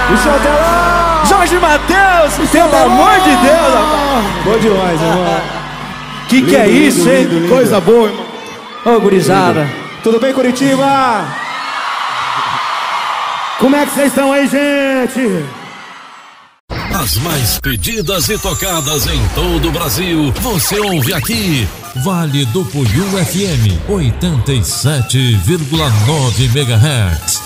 O Chatelão! Jorge Mateus, pelo amor de Deus, rapaz. Bom demais, irmão. Que é isso, hein? Lindo. Coisa boa, irmão. Ô, gurizada. Tudo bem, Curitiba? Como é que vocês estão aí, gente? As mais pedidas e tocadas em todo o Brasil, você ouve aqui. Vale do Puiú FM 87,9 MHz.